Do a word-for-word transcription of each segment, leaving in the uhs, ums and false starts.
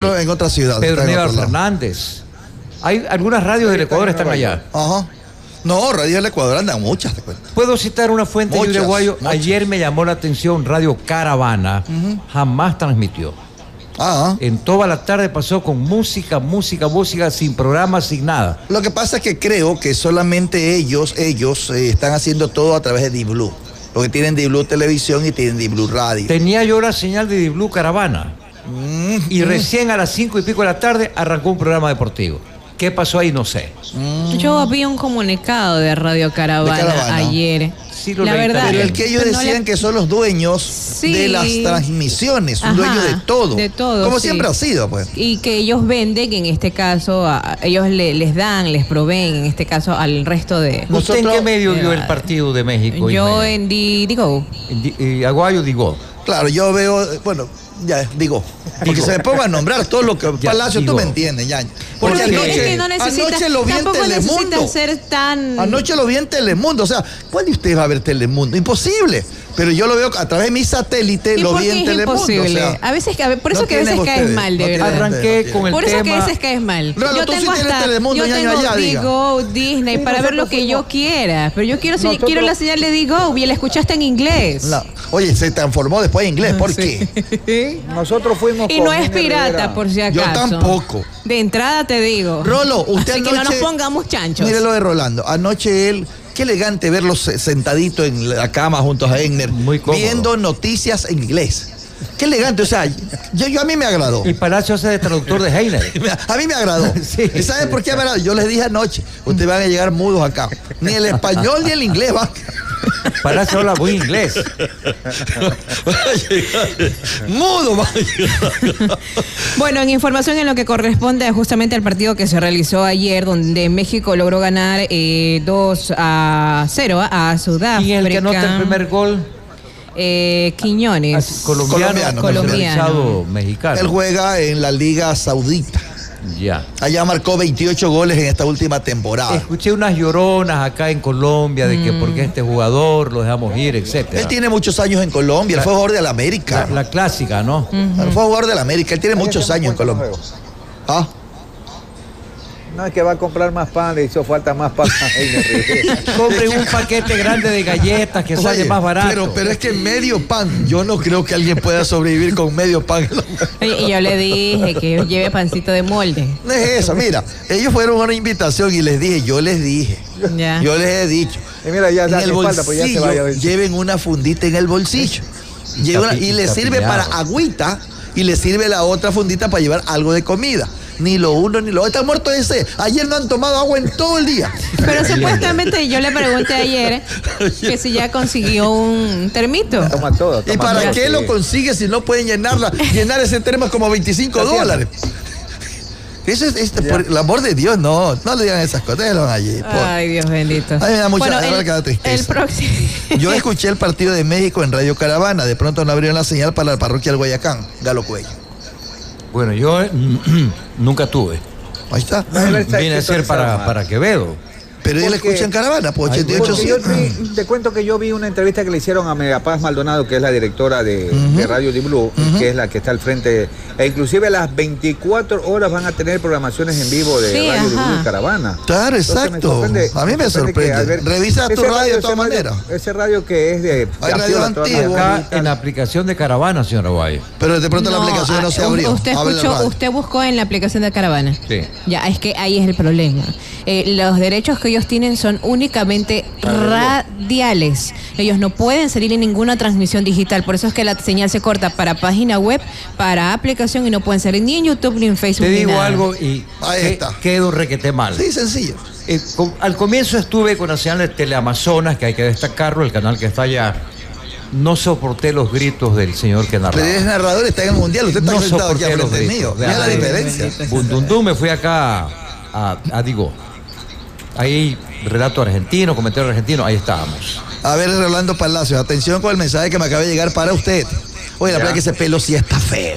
otro, en otra ciudad. Pedro Aníbal Fernández. Hay algunas radios del Ecuador están allá. Ajá. No, radios del Ecuador andan muchas, te cuento. Puedo citar una fuente Muchas, de Uruguayo. muchas. Ayer me llamó la atención Radio Caravana. Uh-huh. Jamás transmitió. Ah. En toda la tarde pasó con música, música, música, sin programa, sin nada. Lo que pasa es que creo que solamente ellos, ellos eh, están haciendo todo a través de D-Blue. Porque tienen D-Blue Televisión y tienen D-Blue Radio. Tenía yo la señal de D-Blue Caravana. Mm-hmm. Y recién a las cinco y pico de la tarde arrancó un programa deportivo. ¿Qué pasó ahí? No sé. Yo vi un comunicado de Radio Caravana, de Caravana. ayer. Sí, lo la verdad. Pero el que ellos decían no le... que son los dueños sí. de las transmisiones, un dueño de todo. De todo. Como sí. siempre ha sido, pues. Y que ellos venden, que en este caso, a, ellos le, les dan, les proveen, en este caso, al resto de. ¿Usted en qué medio vio el partido de México? Yo en Digo. En Aguayo Digo. Claro, yo veo, bueno. Ya, digo, porque digo. Se me ponga a nombrar todo lo que ya, Palacio, digo. Tú me entiendes, ya. Porque anoche, es que no anoche lo vi en Telemundo. Ser tan... Anoche lo vi en Telemundo. O sea, ¿cuál de ustedes va a ver Telemundo? Imposible. Pero yo lo veo a través de mi satélite, lo vi en Telemundo. Imposible. O sea, a veces, a ver, por eso no que a veces ustedes, caes mal, de no verdad. Arranqué no con el por tema. Por eso que a veces caes mal. Ralo, yo tú tengo sí hasta, Telemundo, yo tengo allá, Digo, Disney, sí, para ver lo que fuimos. Yo quiera. Pero yo quiero, nosotros, quiero la señal de Digo y la escuchaste en inglés. No. Oye, se transformó después en inglés. ¿Por sí. qué? Nosotros fuimos. Y no es pirata, por si acaso. Yo tampoco. De entrada te digo. Rolo, usted Así anoche, que no nos pongamos chanchos. Mire lo de Rolando. Anoche él, qué elegante verlo sentadito en la cama junto a Egner, viendo noticias en inglés. Qué elegante, o sea, yo, yo a mí me agradó. Y Palacio hace de traductor de Heiner. A mí me agradó. Sí. ¿Y sabes por qué me agradó? Yo les dije anoche, ustedes van a llegar mudos acá. Ni el español ni el inglés van. Palacio habla muy inglés. Mudo, va. Bueno, en información en lo que corresponde justamente al partido que se realizó ayer, donde México logró ganar eh, dos a cero a Sudáfrica. ¿Quién es el que anota el primer gol? Eh, Quiñones. Colombiano, colombiano, mexicano. Él juega en la Liga Saudita. Ya. Allá marcó veintiocho goles en esta última temporada. Escuché unas lloronas acá en Colombia de que mm. porque este jugador lo dejamos ir, etcétera. Él tiene muchos años en Colombia, la, él fue jugador de la América. La, la clásica, ¿no? Uh-huh. Él fue jugador de la América, él tiene muchos años en Colombia. ¿Ah? No, es que va a comprar más pan, le hizo falta más pan. Compre un paquete grande de galletas que sale más barato. Pero, pero es que medio pan, yo no creo que alguien pueda sobrevivir con medio pan. Y yo le dije que lleve pancito de molde. No es eso, mira, ellos fueron a una invitación y les dije, yo les dije, ya. yo les he dicho, y mira, ya, en el bolsillo, pues ya se vaya lleven una fundita en el bolsillo. Una, y le sirve para agüita y le sirve la otra fundita para llevar algo de comida. Ni lo uno ni lo otro. Está muerto ese. Ayer no han tomado agua en todo el día. Pero supuestamente yo le pregunté ayer que si ya consiguió un termito. Toma todo. Toma ¿Y para todo, qué sí. lo consigue si no pueden llenarla? Llenar ese termo es como veinticinco dólares. Eso es, este, por el amor de Dios, no. No le digan esas cosas. Déjenlo allí. Por. Ay, Dios bendito. A mí me da mucha bueno, el, cada tristeza. El próximo. Yo escuché el partido de México en Radio Caravana. De pronto no abrieron la señal para la parroquia del Guayacán. Galo Cuello. Bueno, yo eh, nunca tuve. Ahí está. Viene a ser para, para Quevedo. Pero él escucha en Caravana, pues ochenta y ocho yo vi, te cuento que yo vi una entrevista que le hicieron a María Paz Maldonado, que es la directora de, uh-huh. de Radio D-Blue, uh-huh. que es la que está al frente. E inclusive a las veinticuatro horas van a tener programaciones en vivo de sí, Radio D-Blue y Caravana. Claro, exacto. A mí me sorprende. Ver, Revisa tu radio de todas maneras. Ese radio que es de... Hay radio antiguo. Acá en la aplicación de Caravana, señora Guay. Pero de pronto no, la aplicación no se abrió. Usted escuchó, usted buscó en la aplicación de Caravana. Sí. Ya, es que ahí es el problema. Eh, los derechos que ellos tienen son únicamente radiales. Ellos no pueden salir en ninguna transmisión digital. Por eso es que la señal se corta para página web, para aplicación y no pueden salir ni en YouTube ni en Facebook. Te digo nada. algo y ahí que, está. Quedo requete mal. Sí, sencillo. Eh, con, al comienzo estuve con la señal de Teleamazonas, que hay que destacarlo, el canal que está allá. No soporté los gritos del señor que narraba. Pero es narrador, está en el mundial, usted está no sentado aquí a frente mío. Mira la diferencia. Bundundú, me fui acá a, a, a Digo. Ahí, relato argentino, comentario argentino, ahí estábamos. A ver, Rolando Palacios, atención con el mensaje que me acaba de llegar para usted. Oye, la verdad que ese pelo sí está feo.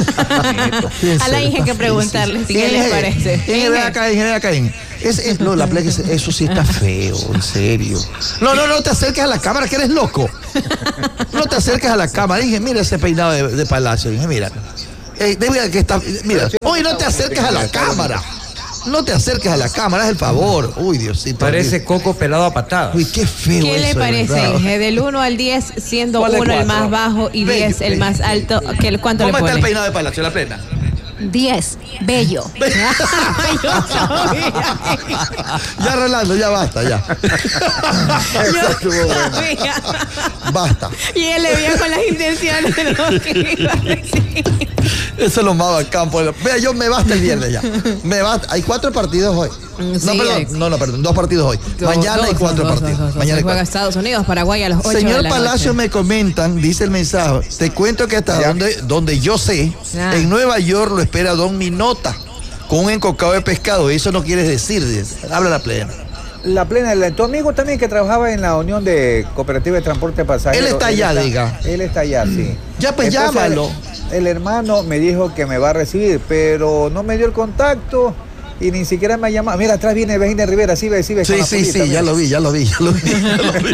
A la Inge que preguntarle si qué les parece. Inge, ven acá, Inge, ven acá, Inge. Es, es, no, la verdad que eso sí está feo, en serio. No, no, no te acerques a la cámara, que eres loco. No te acerques a la cámara. Inge, mira ese peinado de, de Palacio, Inge, mira. Eh, debe que está, mira, hoy no te acerques a la cámara. No te acerques a la cámara, es el favor. Uy, Diosito. Parece coco pelado a patadas. Uy, qué feo. ¿Qué le eso, parece, Inge? Del uno al diez, siendo uno el más bajo y diez el más alto, ¿qué, ¿cuánto le pone? ¿Cómo está el peinado de Palacio, la plena? diez, bello. Yo sabía. Ya, Rolando, ya basta, ya. Yo sabía. Basta. Y él le veía con las intenciones de lo que iba a decir. Eso es lo más bacán. Pues. Vea, yo me basta el viernes ya. Me basta. Hay cuatro partidos hoy. Sí, no, perdón, no, no, perdón. Dos partidos hoy. Dos, Mañana dos, hay cuatro dos, partidos. Dos, dos, dos. Mañana Se hay juega cuatro. Estados Unidos, Paraguay a las ocho Señor de la Palacio, noche. me comentan, dice el mensaje, te cuento que hasta donde, donde yo sé, Ah. en Nueva York lo espera Don Minota con un encocado de pescado. Eso no quieres decir, dice. Habla la plena. La plena, la- tu amigo también que trabajaba en la Unión de Cooperativa de Transporte Pasajero. Él está allá, diga. Él está allá, sí. Ya, pues, Entonces, llámalo. El, el hermano me dijo que me va a recibir, pero no me dio el contacto y ni siquiera me ha llamado. Mira, atrás viene Virginia Rivera, sí ve, sí ve. Sí, con la sí, pulita, sí, mira. ya lo vi, ya lo vi, ya lo vi, ya lo vi.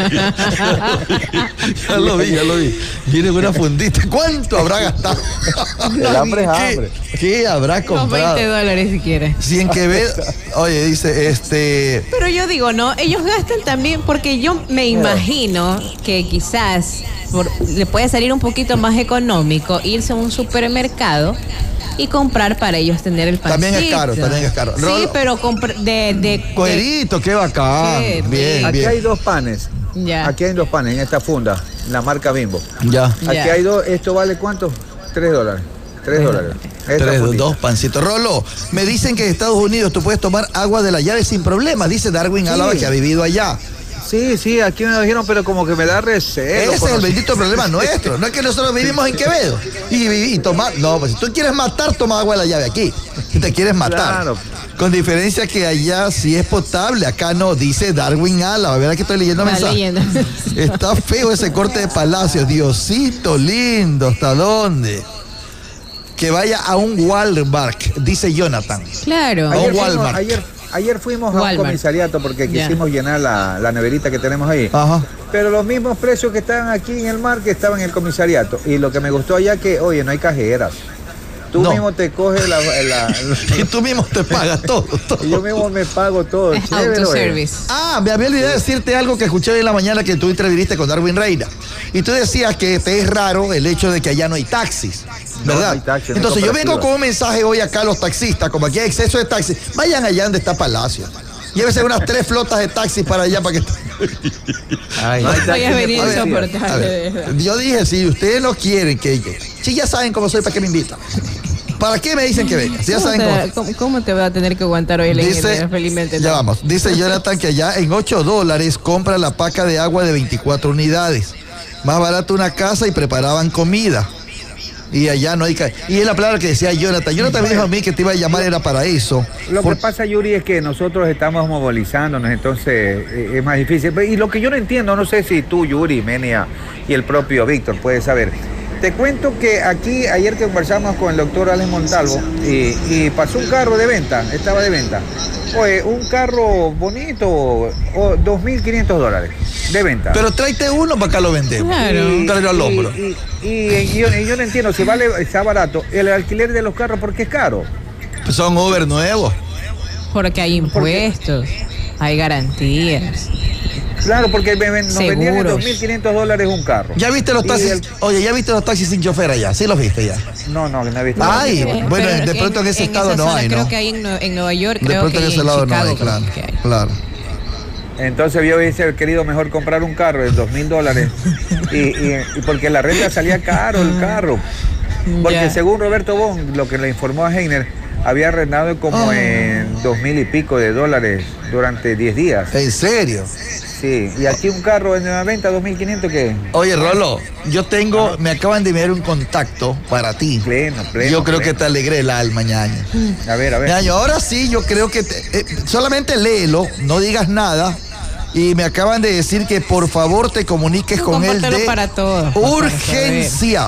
Ya lo vi, ya lo vi. Viene con una fundita. ¿Cuánto habrá gastado? El hambre es ¿Qué- hambre. ¿Qué habrá Con comprado? veinte dólares si quiere. Si en Quevedo, oye, dice, este, Pero yo digo, no, ellos gastan también porque yo me imagino que quizás por- le puede salir un poquito más económico irse a un supermercado y comprar para ellos tener el pancito. También es caro, también es caro. Sí, Rolo- pero compr- de, de, de- cuerito, qué bacán. Qué Bien, Aquí bien. hay dos panes. Ya. Aquí hay dos panes en esta funda, la marca Bimbo. Ya. Aquí Ya. hay dos, ¿esto vale cuánto? Tres dólares. Tres dólares. Esta Tres, fundita. dos pancitos. Rolo, me dicen que en Estados Unidos tú puedes tomar agua de la llave sin problema, dice Darwin Sí. Álava, que ha vivido allá. Sí, sí, aquí me lo dijeron, pero como que me da recelo. Ese es el conocer- bendito problema nuestro. No es que nosotros vivimos en Quevedo y, y, y tomar. No, pues si tú quieres matar, toma agua de la llave aquí. Si te quieres matar. Claro. Con diferencia que allá sí es potable, acá no, dice Darwin Álava. Verá que estoy leyendo Va mensajes. leyendo. Está feo ese corte de Palacio. Diosito lindo, ¿hasta dónde? Que vaya a un Walmart, dice Jonathan. Claro. Ayer- Ayer fuimos, Walmart. ayer, ayer fuimos a un Walmart. comisariato porque Ya. quisimos llenar la, la neverita que tenemos ahí. Ajá. Pero los mismos precios que estaban aquí en el mar que estaban en el comisariato. Y lo que me gustó allá que, oye, no hay cajeras. Tú No. mismo te coges la... la- Y tú mismo te pagas todo. todo. y yo mismo me pago todo. Es Chévere, oye. autoservice. Ah, me había olvidado decirte algo que escuché hoy en la mañana que tú entrevistaste con Darwin Reina. Y tú decías que te es raro el hecho de que allá no hay taxis, No, ¿verdad? no hay taxis, no hay Entonces yo vengo cooperativas. con un mensaje hoy acá a los taxistas, como aquí hay exceso de taxis, vayan allá donde está Palacio. Llévese unas tres flotas de taxis para allá para que... Ay, No hay Voy taxi a ni venir policía. A insoportable. de ver, verdad. yo dije, si ustedes no quieren que yo... Si ya saben cómo soy, ¿para qué me invitan? ¿Para qué me dicen que venga? Si ya ¿Cómo saben te, cómo... va- cómo, cómo te va a tener que aguantar hoy el Dice, Inge? Felizmente ya no. vamos, dice Jonathan que allá en ocho dólares compra la paca de agua de veinticuatro unidades. Más barato una casa y preparaban comida. Y allá no hay... ca- Y es la palabra que decía Jonathan. Jonathan me dijo a mí que te iba a llamar era para eso. Lo Por- que pasa, Yuri, es que nosotros estamos movilizándonos, entonces eh, es más difícil. Y lo que yo no entiendo, no sé si tú, Yuri, Menia y el propio Víctor puedes saber. Te cuento que aquí, ayer que conversamos con el doctor Alex Montalvo, y, y pasó un carro de venta, estaba de venta. Oye, un carro bonito, o dos mil quinientos dólares de venta. Pero tráete uno para acá lo vendemos. Claro. Y- Tráelo al y- hombro. Y, y- y yo, y yo no entiendo, si vale, está barato, el alquiler de los carros, ¿por qué es caro? Son Uber nuevos. Porque hay impuestos, hay garantías. Claro, porque me- me- nos vendían en Seguros. dos mil quinientos dólares un carro. ¿Ya viste los Y taxis? el- Oye, ¿ya viste los taxis sin chofer allá? Sí los viste ya. No, no, no he visto. Ay, Eh, bueno, pero de pronto en ese estado esa no zona hay, Creo ¿no? que hay en, Nue- en Nueva York, De creo pronto que en hay ese en lado no Chicago, hay, creo claro. que hay. Claro. Entonces yo hubiese querido mejor comprar un carro de dos mil dólares y, y- y porque la renta salía caro el carro. Porque Ya. según Roberto Bon, lo que le informó a Heiner, había arrendado como Oh. en dos mil y pico de dólares durante diez días. ¿En serio? Sí, y aquí un carro en nueva venta, dos mil quinientos, ¿qué? Oye, Rolo, yo tengo, me acaban de enviar un contacto para ti. Pleno, pleno. Yo creo que pleno. te alegré el alma, ñaño. A ver, a ver. Ñaño, ahora sí, yo creo que te- eh, solamente léelo, no digas nada. Y me acaban de decir que por favor te comuniques con él Compártelo de para todos, urgencia.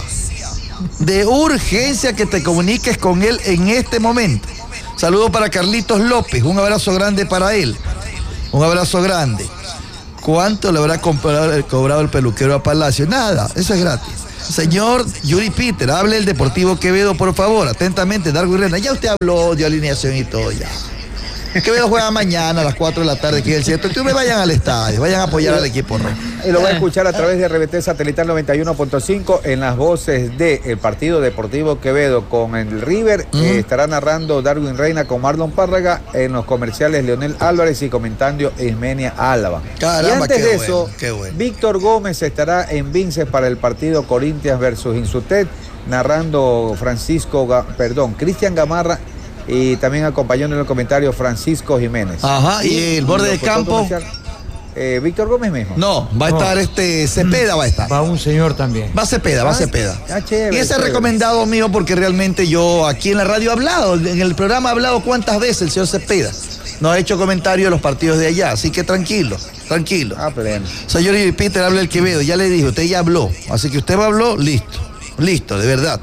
De urgencia que te comuniques con él en este momento. Saludo para Carlitos López, un abrazo grande para él. Un abrazo grande. ¿Cuánto le habrá comprado- cobrado el peluquero a Palacio? Nada, eso es gratis. Señor Yuri Peter, hable el Deportivo Quevedo, por favor. Atentamente, Darwin Reina. Ya usted habló de alineación y todo ya. Quevedo juega mañana a las cuatro de la tarde aquí en el centro. Ustedes vayan al estadio, vayan a apoyar al equipo rojo. Y lo voy a escuchar a través de R B T Satelital noventa y uno punto cinco en las voces de el partido Deportivo Quevedo con el River. Mm. Eh, estará narrando Darwin Reina con Marlon Párraga, en los comerciales Leonel Álvarez y comentando Ismenia Álava. Caramba, y antes de bueno, eso, bueno. Víctor Gómez estará en Vinces para el partido Corinthians versus Insutet, narrando Francisco, perdón, Cristian Gamarra. Y también acompañando en el comentario Francisco Jiménez. Ajá, y, y el borde de campo. Eh, Víctor Gómez mismo. No, va a no. estar este Cepeda, va a estar. Va un señor también. Va Cepeda, va Cepeda. Ah, chévere, y ese chévere. es recomendado mío porque realmente yo aquí en la radio he hablado, en el programa he hablado cuántas veces el señor Cepeda nos ha hecho comentarios de los partidos de allá, así que tranquilo, tranquilo. Ah, pleno. Señor Peter, habla el Quevedo, ya le dije, usted ya habló, así que usted habló, listo, listo, de verdad.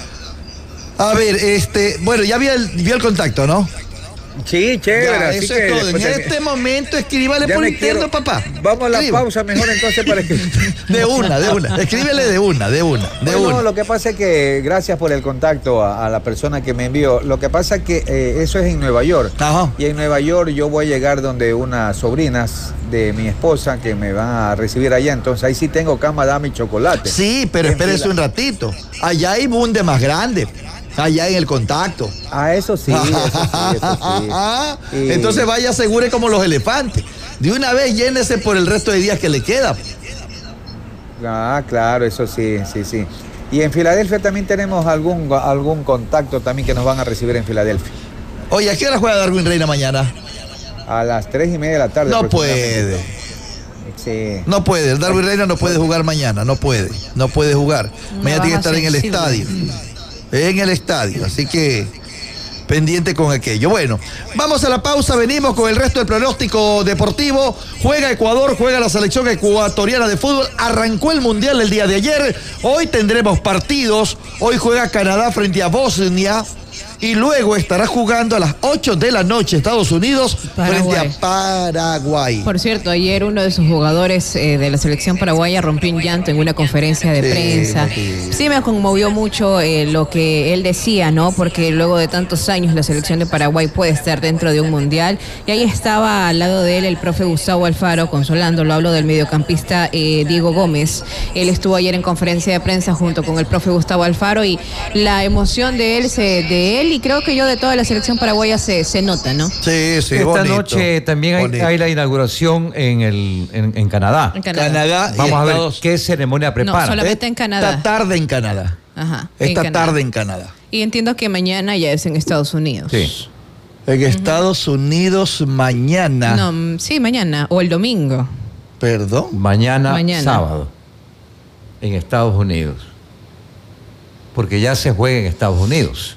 A ver, este, bueno, ya vio el, vio el contacto, ¿no? Sí, chévere. Ya, así eso que es todo. En de... este momento escríbale por interno, papá. Vamos a la Escriba. pausa mejor entonces para que... De una, de una. Escríbele de una, de una, de bueno, una. lo que pasa es que, gracias por el contacto a, a la persona que me envió, lo que pasa es que eh, eso es en Nueva York. Ajá. Y en Nueva York yo voy a llegar donde unas sobrinas de mi esposa que me van a recibir allá, entonces ahí sí tengo cama, dame y chocolate. Sí, pero En espérese fila. un ratito. Allá hay bunde más grande. Allá en el contacto. Ah, eso sí, eso sí, eso sí. Y... Entonces vaya asegure como los elefantes. De una vez llénese por el resto de días que le queda. Ah, claro, eso sí, sí, sí. Y en Filadelfia también tenemos algún, algún contacto también que nos van a recibir en Filadelfia. Oye, ¿a qué hora juega Darwin Reina mañana? A las tres y media de la tarde. No puede. Sí. No puede. El Darwin Reina no puede jugar mañana. No puede. No puede jugar. Una Mañana tiene que estar baja en el sensible. estadio. En el estadio. Así que pendiente con aquello. Bueno, vamos a la pausa. Venimos con el resto del pronóstico deportivo. Juega Ecuador, juega la selección ecuatoriana de fútbol. Arrancó el Mundial el día de ayer. Hoy tendremos partidos. Hoy juega Canadá frente a Bosnia. Y luego estará jugando a las ocho de la noche Estados Unidos Paraguay. frente a Paraguay. Por cierto, ayer uno de sus jugadores eh, de la selección paraguaya rompió un llanto en una conferencia de Sí, prensa. sí. Sí me conmovió mucho eh, lo que él decía, ¿no? Porque luego de tantos años la selección de Paraguay puede estar dentro de un mundial. Y ahí estaba al lado de él el profe Gustavo Alfaro consolándolo. Hablo del mediocampista eh, Diego Gómez. Él estuvo ayer en conferencia de prensa junto con el profe Gustavo Alfaro y la emoción de él, se, de él y creo que yo de toda la selección paraguaya se, se nota, ¿no? Sí, sí, Esta bonito, noche también hay, bonito. hay la inauguración en, el, en, en Canadá. En Canadá. Canadá y Vamos a ver Estados- qué ceremonia preparan. solamente en Canadá. Esta tarde en Canadá. Ajá. en Esta Canadá. tarde en Canadá. Y entiendo que mañana ya es en Estados Unidos. Sí. En Estados Unidos mañana. No, mm, sí, mañana o el domingo. Perdón. Mañana, Mañana. sábado, en Estados Unidos. Porque ya se juega en Estados Unidos.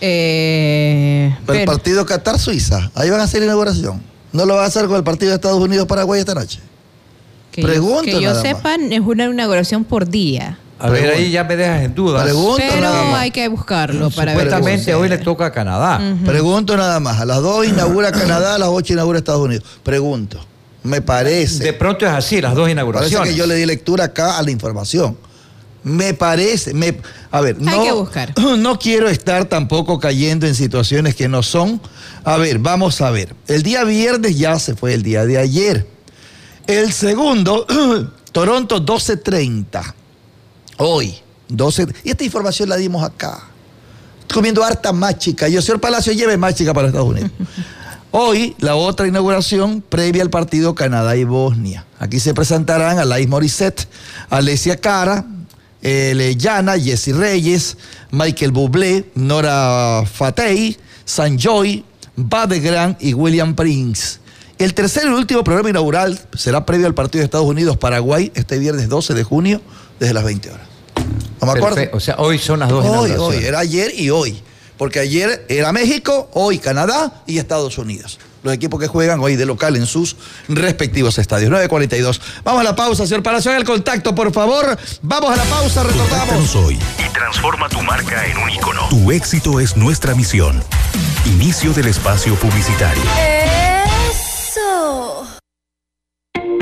Eh, Pero el pero- partido Qatar-Suiza, ahí van a hacer la inauguración. ¿No lo van a hacer con el partido de Estados Unidos-Paraguay esta noche? que yo, pregunto que yo nada más. sepa, es una inauguración por día. A ver, Pregunta. ahí ya me dejas en duda. Pregunto nada Pero más. hay que buscarlo para ver. Supuestamente Pregunta. hoy le toca a Canadá. Ujú. Pregunto nada más. A las dos inaugura Canadá, a las ocho inaugura Estados Unidos. Pregunto. Me parece. De pronto es así, las dos Parece inauguraciones. que yo le di lectura acá a la información. Me parece, me, a ver, no, Hay que buscar. no quiero estar tampoco cayendo en situaciones que no son. A ver, vamos a ver. El día viernes ya se fue el día de ayer. El segundo, Toronto doce treinta. Hoy, doce. Y esta información la dimos acá. Estoy comiendo harta máchica. Yo, señor Palacio, lleve máchica para Estados Unidos. Hoy, la otra inauguración previa al partido Canadá y Bosnia. Aquí se presentarán Alain Morissette, Alessia Cara, eh, Llana, Jesse Reyes, Michael Bublé, Nora Fatey, Sanjoy, Badegran y William Prince. El tercer y último programa inaugural será previo al partido de Estados Unidos-Paraguay este viernes doce de junio desde las veinte horas. ¿No me acuerdo? Perfecto. O sea, hoy son las dos Hoy, inauguraciones. hoy, era ayer y hoy. Porque ayer era México, hoy Canadá y Estados Unidos. Los equipos que juegan hoy de local en sus respectivos estadios. nueve cuarenta y dos. Vamos a la pausa, señor Palacio. Haga el contacto, por favor. Vamos a la pausa, retornamos. Contáctanos hoy. Y transforma tu marca en un ícono. Tu éxito es nuestra misión. Inicio del espacio publicitario. Eso.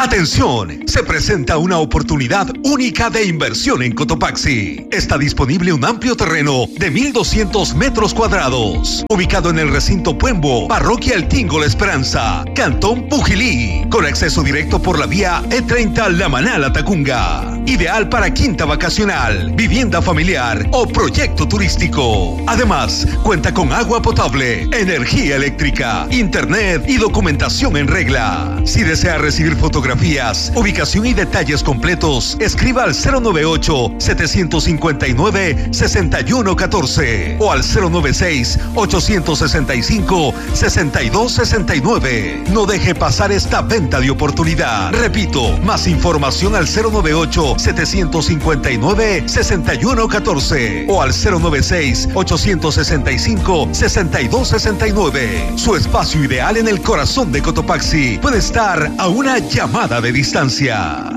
Atención, se presenta una oportunidad única de inversión en Cotopaxi. Está disponible un amplio terreno de mil doscientos metros cuadrados, ubicado en el recinto Puembo, Parroquia El Tingo La Esperanza, Cantón Pujilí, con acceso directo por la vía E treinta La Manala Tacunga. Ideal para quinta vacacional, vivienda familiar o proyecto turístico. Además, cuenta con agua potable, energía eléctrica, internet y documentación en regla. Si desea recibir fotografías, ubicación y detalles completos, escriba al cero nueve ocho, siete cinco nueve, seis uno uno cuatro o al cero nueve seis, ocho seis cinco, seis dos seis nueve. No deje pasar esta venta de oportunidad. Repito, más información al cero nueve ocho, siete cinco nueve, seis uno uno cuatro o al cero nueve seis, ocho seis cinco, seis dos seis nueve. Su espacio ideal en el corazón de Cotopaxi puede estar a una llamada de distancia.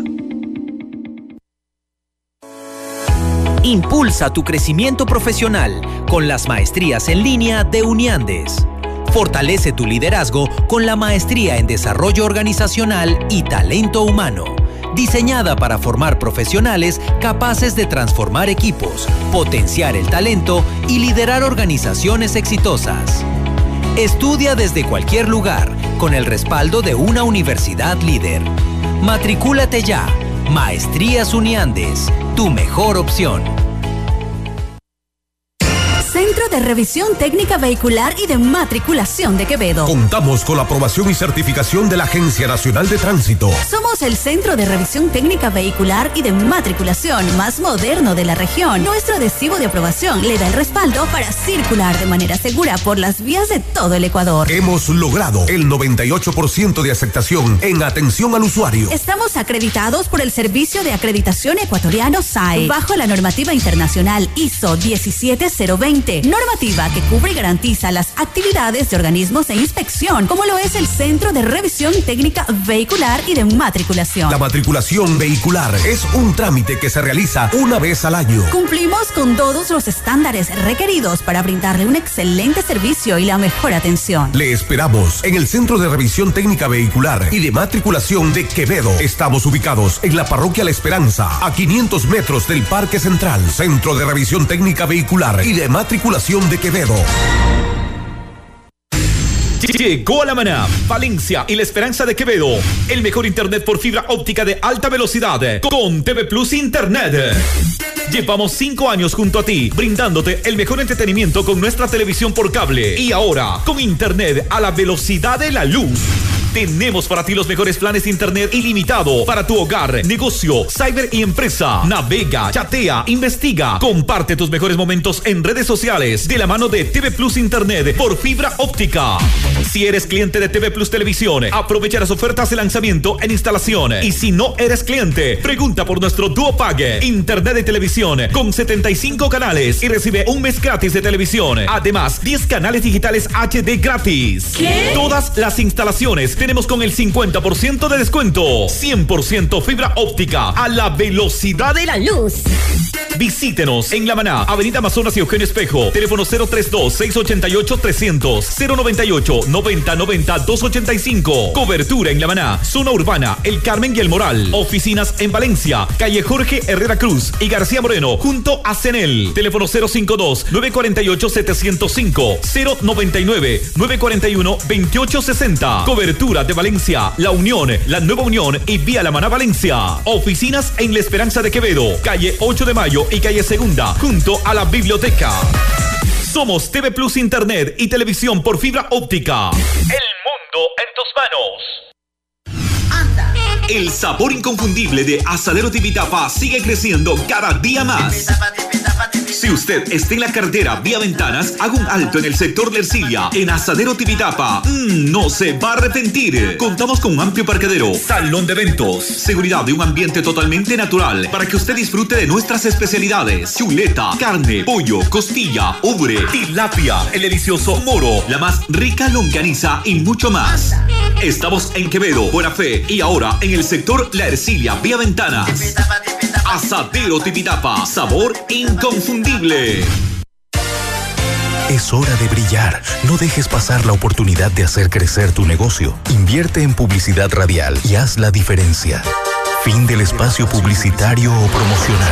Impulsa tu crecimiento profesional con las maestrías en línea de Uniandes. Fortalece tu liderazgo con la maestría en desarrollo organizacional y talento humano, diseñada para formar profesionales capaces de transformar equipos, potenciar el talento y liderar organizaciones exitosas. Estudia desde cualquier lugar con el respaldo de una universidad líder. Matricúlate ya. Maestrías Uniandes, tu mejor opción. Centro de Revisión Técnica Vehicular y de Matriculación de Quevedo. Contamos con la aprobación y certificación de la Agencia Nacional de Tránsito. Somos el Centro de Revisión Técnica Vehicular y de Matriculación más moderno de la región. Nuestro adhesivo de aprobación le da el respaldo para circular de manera segura por las vías de todo el Ecuador. Hemos logrado el noventa y ocho por ciento de aceptación en atención al usuario. Estamos acreditados por el Servicio de Acreditación Ecuatoriano S A E, bajo la normativa internacional I S O diecisiete cero veinte. Normativa que cubre y garantiza las actividades de organismos de inspección, como lo es el Centro de Revisión Técnica Vehicular y de Matriculación. La matriculación vehicular es un trámite que se realiza una vez al año. Cumplimos con todos los estándares requeridos para brindarle un excelente servicio y la mejor atención. Le esperamos en el Centro de Revisión Técnica Vehicular y de Matriculación de Quevedo. Estamos ubicados en la Parroquia La Esperanza, a quinientos metros del Parque Central. Centro de Revisión Técnica Vehicular y de Matriculación de Quevedo. Llegó a La Maná, Valencia y La Esperanza de Quevedo el mejor internet por fibra óptica de alta velocidad con T V Plus Internet. Llevamos cinco años junto a ti, brindándote el mejor entretenimiento con nuestra televisión por cable. Y ahora, con internet a la velocidad de la luz. Tenemos para ti los mejores planes de internet ilimitado para tu hogar, negocio, cyber y empresa. Navega, chatea, investiga, comparte tus mejores momentos en redes sociales de la mano de T V Plus Internet por fibra óptica. Si eres cliente de T V Plus Televisión, aprovecha las ofertas de lanzamiento en instalación. Y si no eres cliente, pregunta por nuestro Duo Pague, internet de televisión con setenta y cinco canales y recibe un mes gratis de televisión. Además, diez canales digitales H D gratis. ¿Qué? Todas las instalaciones tenemos con el cincuenta por ciento de descuento. cien por ciento fibra óptica a la velocidad de la luz. Visítenos en La Maná, Avenida Amazonas y Eugenio Espejo. Teléfono cero treinta y dos, seiscientos ochenta y ocho, trescientos, cero noventa y ocho, noventa noventa, doscientos ochenta y cinco. Cobertura en La Maná, zona urbana, El Carmen y El Moral. Oficinas en Valencia, calle Jorge Herrera Cruz y García Moreno, junto a Cenel. Teléfono cero cincuenta y dos, novecientos cuarenta y ocho, setecientos cinco, cero noventa y nueve, novecientos cuarenta y uno, veintiocho sesenta. Cobertura de Valencia, La Unión, La Nueva Unión y Vía La Maná Valencia. Oficinas en La Esperanza de Quevedo, calle ocho de mayo y calle Segunda, junto a la biblioteca. Somos T V Plus Internet y televisión por fibra óptica. El mundo en tus manos. Anda. El sabor inconfundible de Asadero Tipitapa sigue creciendo cada día más. Si usted está en la carretera vía Ventanas, haga un alto en el sector de Ercilia, en Asadero Tipitapa. Mm, no se va a arrepentir. Contamos con un amplio parqueadero, salón de eventos, seguridad de un ambiente totalmente natural para que usted disfrute de nuestras especialidades: chuleta, carne, pollo, costilla, ubre, tilapia, el delicioso moro, la más rica longaniza y mucho más. Estamos en Quevedo, Buena Fe y ahora en el sector La Ercilia vía Ventanas. Asadero Tipitapa, sabor inconfundible. Es hora de brillar. No dejes pasar la oportunidad de hacer crecer tu negocio. Invierte en publicidad radial y haz la diferencia. Fin del espacio publicitario o promocional.